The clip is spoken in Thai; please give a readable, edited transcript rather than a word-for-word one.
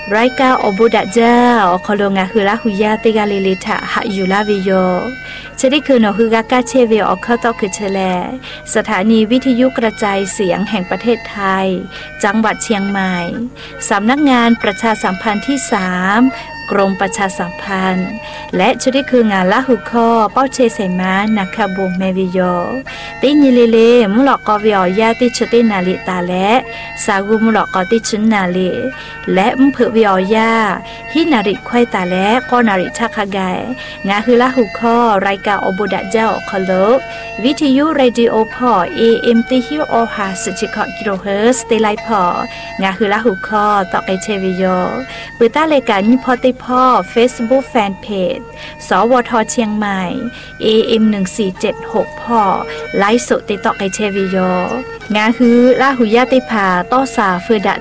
รายการอบุดะเจ้าขอลงงาคือละหุยาติกาลิลิทะหะอยู่ลาวิโยจะได้คือนอคือกากาเชเวอเข้าตอคือเชลสถานีวิทยุกระจายเสียงแห่งประเทศไทยจังหวัดเชียงใหม่สำนักงานประชาสัมพันธ์ที่3กรมประชาสัมพันธ์และจะได้คืองานละหุข้อเป้าเชเสมานักขบงเมวิโยติญิเลเลมุหลอกกอวิอยาติชตินาลิตาและสากุมุหลอกกอติชุนนาลิและมเผวิอยาฮินาริควายตาและกอนาริชักขะไกงาคือละหุข้อรายการอบุดะเจ้าคโลวิทยุเรดิโอพอ AM ติฮิโอฮาสจิคอกิโลเฮิรตซ์เตไลพองาคือละหุข้อต่อไกเชวิโยปืต้าเลกานิพอติพ่อ Facebook Fanpage สวทเชียงใหม่ AM 1476พ่อไลฟ์สดติดต่อไกเชวิโยงาคือละหุยาติภาต้อสาเฟดะ